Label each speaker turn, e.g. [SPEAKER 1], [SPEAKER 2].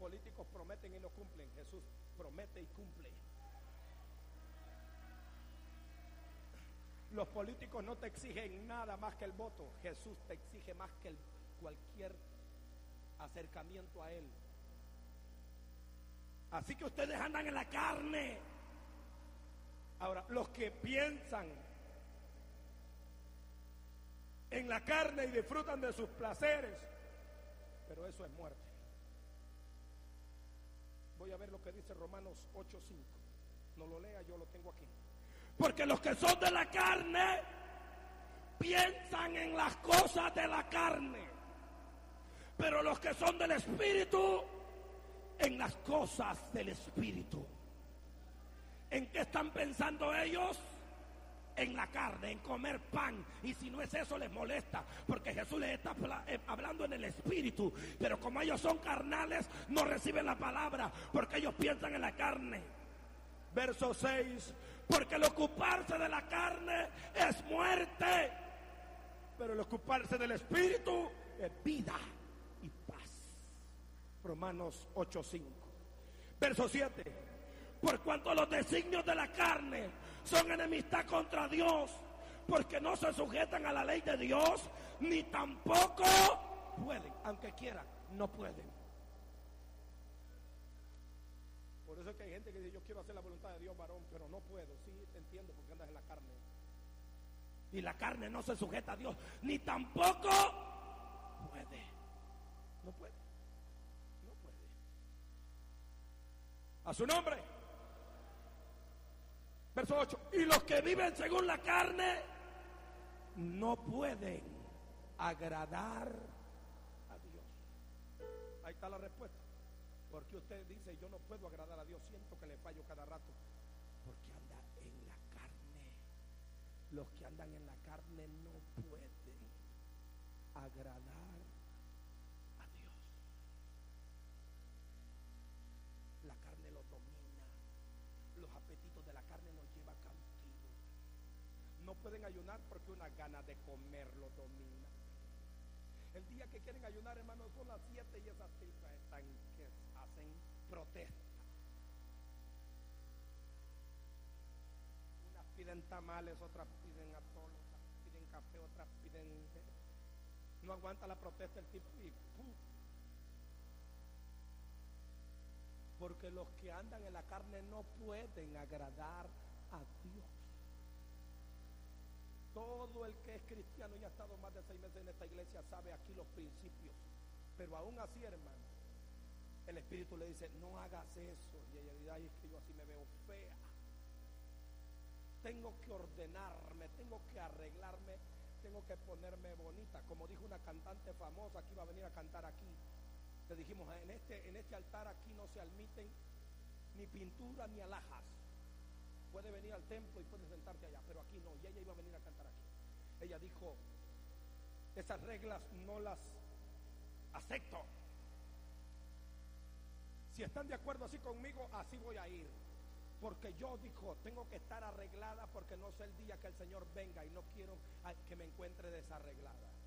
[SPEAKER 1] políticos prometen y no cumplen. Jesús promete y cumple. Los políticos no te exigen nada más que el voto. Jesús te exige más que cualquier acercamiento a Él. Así que ustedes andan en la carne. Ahora, los que piensan en la carne y disfrutan de sus placeres, pero eso es muerte. Voy a ver lo que dice Romanos 8:5. No lo lea, yo lo tengo aquí. Porque los que son de la carne piensan en las cosas de la carne, pero los que son del Espíritu, en las cosas del Espíritu. ¿En qué están pensando ellos? En la carne, en comer pan. Y si no es eso, les molesta, porque Jesús les está hablando en el Espíritu. Pero como ellos son carnales, no reciben la palabra, porque ellos piensan en la carne. Verso 6. Porque el ocuparse de la carne es muerte, pero el ocuparse del Espíritu es vida y paz. Romanos 8:5. Verso 7. Por cuanto los designios de la carne son enemistad contra Dios, porque no se sujetan a la ley de Dios, ni tampoco pueden, aunque quieran, no pueden. Por eso es que hay gente que dice: yo quiero hacer la voluntad de Dios, varón, pero no puedo. Sí, te entiendo, porque andas en la carne. Y la carne no se sujeta a Dios, ni tampoco puede. No puede. No puede. A su nombre. Verso 8. Y los que viven según la carne no pueden agradar a Dios. Ahí está la respuesta. Porque usted dice: yo no puedo agradar a Dios, siento que le fallo cada rato. Porque anda en la carne. Los que andan en la carne no pueden agradar a Dios. La carne los domina. Los apetitos de la carne los lleva cautivos. No pueden ayunar porque una gana de comer los domina. El día que quieren ayunar, hermanos, son las 7 y esas tipas están que hacen protesta. Unas piden tamales, otras piden atol, otras piden café, otras piden... No aguanta la protesta el tipo y ¡pum! Porque los que andan en la carne no pueden agradar a Dios. Todo el que es cristiano y ha estado más de 6 meses en esta iglesia sabe aquí los principios. Pero aún así, hermano, el Espíritu le dice: no hagas eso. Y ella dice: ay, es que yo así me veo fea. Tengo que ordenarme, tengo que arreglarme, tengo que ponerme bonita. Como dijo una cantante famosa que iba a venir a cantar aquí. Le dijimos: en este altar aquí no se admiten ni pintura ni alhajas. Puede venir al templo y puede sentarte allá, pero aquí no. Y ella iba a venir a cantar aquí. Ella dijo: esas reglas no las acepto. Si están de acuerdo así conmigo, así voy a ir. Porque yo, dijo, tengo que estar arreglada, porque no sé el día que el Señor venga y no quiero que me encuentre desarreglada.